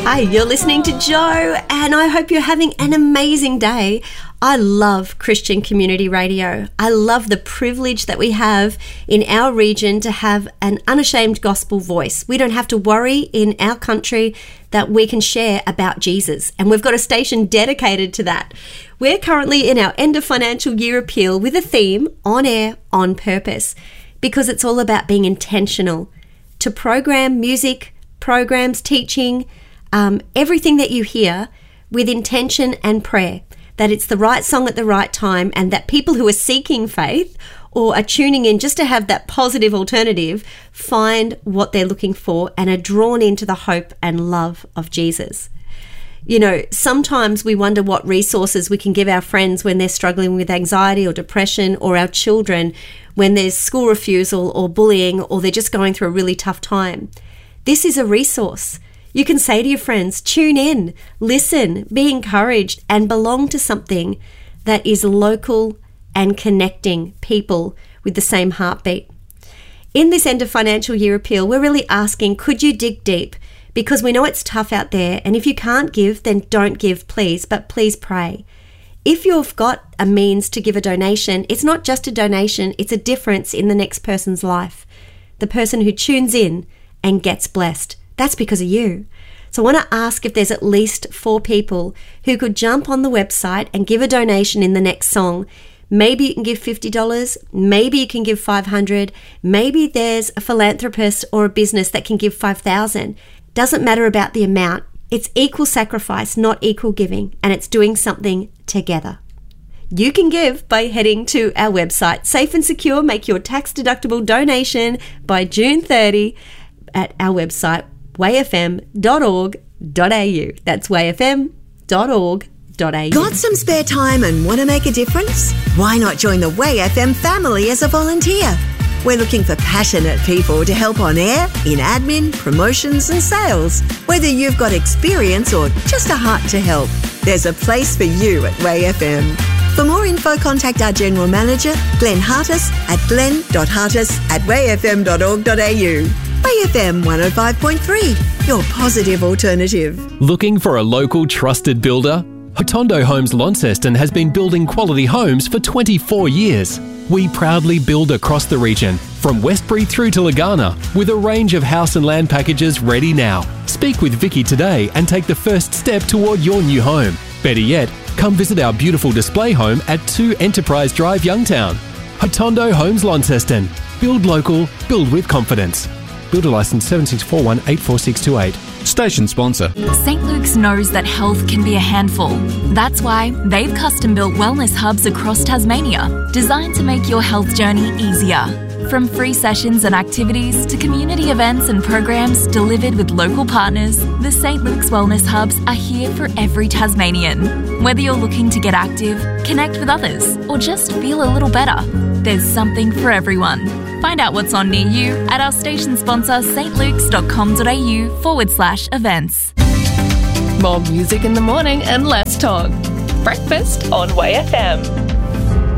Hi, you're listening to Joe, and I hope you're having an amazing day. I love Christian Community Radio. I love the privilege that we have in our region to have an unashamed gospel voice. We don't have to worry in our country that we can share about Jesus, and we've got a station dedicated to that. We're currently in our end of financial year appeal with a theme, On Air, On Purpose, because it's all about being intentional to program music, programs, teaching, everything that you hear with intention and prayer, that it's the right song at the right time, and that people who are seeking faith or are tuning in just to have that positive alternative find what they're looking for and are drawn into the hope and love of Jesus. You know, sometimes we wonder what resources we can give our friends when they're struggling with anxiety or depression, or our children when there's school refusal or bullying, or they're just going through a really tough time. This is a resource. You can say to your friends, tune in, listen, be encouraged, and belong to something that is local and connecting people with the same heartbeat. In this end of financial year appeal, we're really asking, could you dig deep? Because we know it's tough out there, and if you can't give, then don't give, please, but please pray. If you've got a means to give a donation, it's not just a donation, it's a difference in the next person's life. The person who tunes in and gets blessed. That's because of you. So I want to ask if there's at least 4 people who could jump on the website and give a donation in the next song. Maybe you can give $50, maybe you can give $500, maybe there's a philanthropist or a business that can give $5,000. Doesn't matter about the amount. It's equal sacrifice, not equal giving, and it's doing something together. You can give by heading to our website. Safe and secure, make your tax-deductible donation by June 30 at our website, wayfm.org.au. That's wayfm.org.au. Got some spare time and want to make a difference? Why not join the Way FM family as a volunteer? We're looking for passionate people to help on air, in admin, promotions and sales. Whether you've got experience or just a heart to help, there's a place for you at Way FM. For more info, contact our General Manager, Glenn Hartis, at glenn.hartis@wayfm.org.au. Way FM 105.3, your positive alternative. Looking for a local trusted builder? Hotondo Homes Launceston has been building quality homes for 24 years. We proudly build across the region, from Westbury through to Lagana, with a range of house and land packages ready now. Speak with Vicky today and take the first step toward your new home. Better yet, come visit our beautiful display home at 2 Enterprise Drive, Youngtown. Hotondo Homes Launceston. Build local, build with confidence. Builder licence 7641-84628. Station sponsor. St. Luke's knows that health can be a handful. That's why they've custom-built wellness hubs across Tasmania, designed to make your health journey easier. From free sessions and activities to community events and programs delivered with local partners, the St. Luke's Wellness Hubs are here for every Tasmanian. Whether you're looking to get active, connect with others, or just feel a little better, there's something for everyone. Find out what's on near you at our station sponsor stlukes.com.au/events. More music in the morning and less talk. Breakfast on Way FM.